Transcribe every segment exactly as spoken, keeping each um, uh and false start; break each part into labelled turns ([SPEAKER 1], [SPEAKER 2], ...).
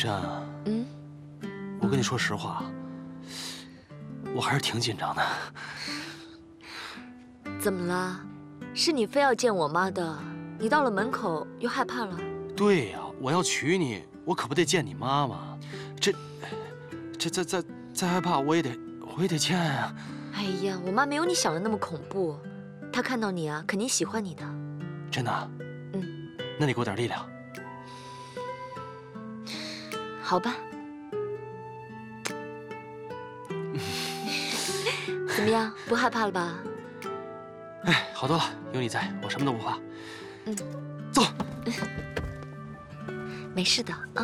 [SPEAKER 1] 珊啊，
[SPEAKER 2] 嗯，
[SPEAKER 1] 我跟你说实话，我还是挺紧张的。
[SPEAKER 2] 怎么了？是你非要见我妈的，你到了门口又害怕了？
[SPEAKER 1] 对呀，我要娶你，我可不得见你妈妈。这，这再再再害怕，我也得我也得见啊。
[SPEAKER 2] 哎呀，我妈没有你想的那么恐怖，她看到你啊，肯定喜欢你的。
[SPEAKER 1] 真的？
[SPEAKER 2] 嗯，
[SPEAKER 1] 那你给我点力量。
[SPEAKER 2] 好吧。怎么样，不害怕了吧？
[SPEAKER 1] 哎，好多了，有你在，我什么都不怕。
[SPEAKER 2] 嗯，
[SPEAKER 1] 走。
[SPEAKER 2] 没事的啊。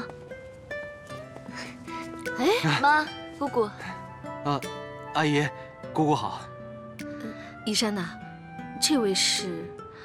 [SPEAKER 2] 哎，妈，姑姑。
[SPEAKER 1] 啊，阿姨，姑姑好。
[SPEAKER 3] 依珊呐，这位是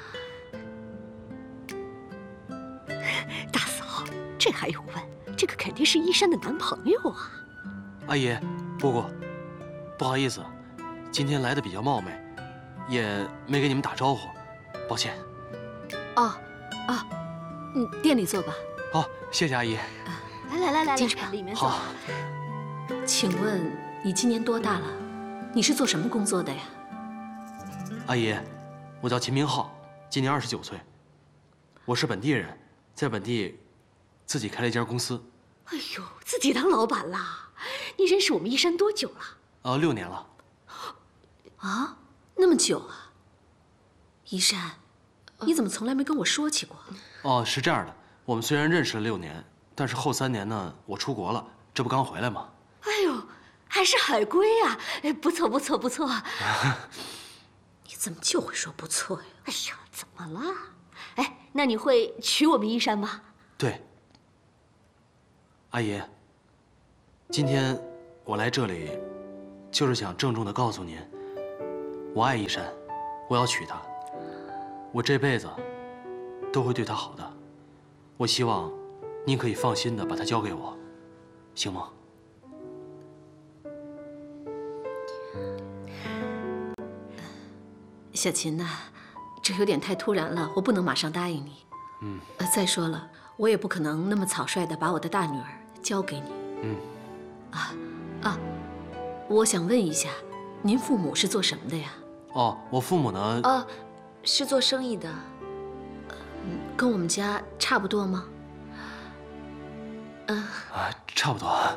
[SPEAKER 4] 大嫂，这还用问？这个肯定是依珊的男朋友啊。
[SPEAKER 1] 阿姨，姑姑，不好意思，今天来的比较冒昧，也没给你们打招呼，抱歉。
[SPEAKER 3] 哦，啊，嗯，店里坐吧。
[SPEAKER 1] 好，谢谢阿姨。
[SPEAKER 4] 来来来来，
[SPEAKER 3] 进去吧，
[SPEAKER 4] 里面坐。
[SPEAKER 1] 好。
[SPEAKER 3] 请问你今年多大了？你是做什么工作的呀？
[SPEAKER 1] 阿姨，我叫秦明浩，今年二十九岁，我是本地人，在本地自己开了一家公司。
[SPEAKER 4] 哎呦，自己当老板啦！你认识我们依珊多久了？
[SPEAKER 1] 呃，六年了。
[SPEAKER 3] 啊，那么久啊！依珊，你怎么从来没跟我说起过？
[SPEAKER 1] 哦，是这样的，我们虽然认识了六年，但是后三年呢，我出国了，这不刚回来吗？
[SPEAKER 4] 哎呦，还是海归呀！哎，不错不错不错。
[SPEAKER 3] 你怎么就会说不错呀？
[SPEAKER 4] 哎呀，怎么了？哎，那你会娶我们依珊吗？
[SPEAKER 1] 对。阿姨，今天我来这里，就是想郑重地告诉您，我爱依珊，我要娶她，我这辈子都会对她好的。我希望您可以放心地把她交给我，行吗？
[SPEAKER 3] 小琴呐，这有点太突然了，我不能马上答应你。
[SPEAKER 1] 嗯。
[SPEAKER 3] 呃，再说了，我也不可能那么草率地把我的大女儿交给你。
[SPEAKER 1] 嗯。
[SPEAKER 3] 啊啊，我想问一下，您父母是做什么的呀？
[SPEAKER 1] 哦，我父母呢？
[SPEAKER 2] 哦，是做生意的。
[SPEAKER 3] 嗯，跟我们家差不多吗？
[SPEAKER 2] 嗯。
[SPEAKER 1] 啊，差不多。
[SPEAKER 3] 啊，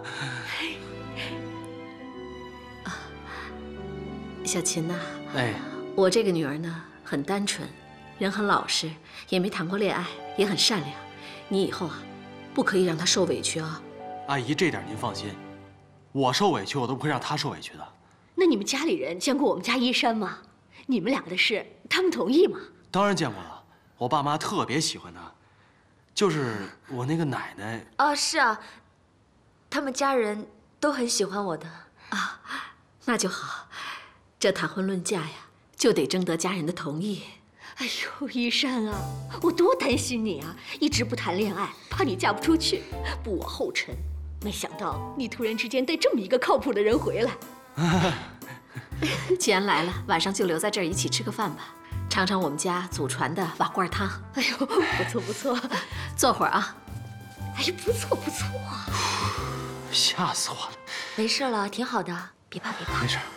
[SPEAKER 3] 小琴呐。
[SPEAKER 1] 哎。
[SPEAKER 3] 我这个女儿呢，很单纯，人很老实，也没谈过恋爱，也很善良。你以后啊，不可以让她受委屈啊。
[SPEAKER 1] 阿姨，这点您放心，我受委屈，我都不会让她受委屈的。
[SPEAKER 4] 那你们家里人见过我们家依珊吗？你们两个的事，他们同意吗？
[SPEAKER 1] 当然见过了，我爸妈特别喜欢她，就是我那个奶奶。
[SPEAKER 2] 哦，是啊，他们家人都很喜欢我的
[SPEAKER 3] 啊，那就好。这谈婚论嫁呀，就得征得家人的同意。
[SPEAKER 4] 哎呦，依珊啊，我多担心你啊！一直不谈恋爱，怕你嫁不出去，步我后尘。没想到你突然之间带这么一个靠谱的人回来。
[SPEAKER 3] 既然来了，晚上就留在这儿一起吃个饭吧，尝尝我们家祖传的瓦罐汤。
[SPEAKER 4] 哎呦，不错不错，
[SPEAKER 3] 坐会儿啊。
[SPEAKER 4] 哎呀，不错不错。
[SPEAKER 1] 吓死我了。
[SPEAKER 2] 没事了，挺好的，别怕别怕。
[SPEAKER 1] 没事。